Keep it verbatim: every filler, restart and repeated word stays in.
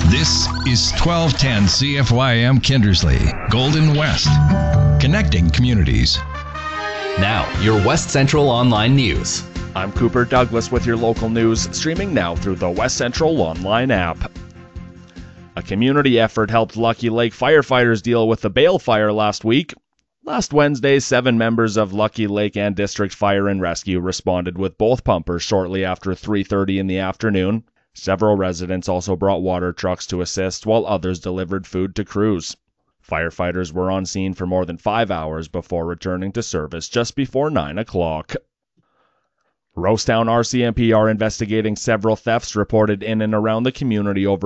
This is twelve ten C F Y M Kindersley, Golden West, connecting communities. Now, your West Central Online News. I'm Cooper Douglas with your local news, streaming now through the West Central Online app. A community effort helped Lucky Lake firefighters deal with the Bale fire last week. Last Wednesday, seven members of Lucky Lake and District Fire and Rescue responded with both pumpers shortly after three thirty in the afternoon. Several residents also brought water trucks to assist, while others delivered food to crews. Firefighters were on scene for more than five hours before returning to service just before nine o'clock. Rosetown R C M P are investigating several thefts reported in and around the community over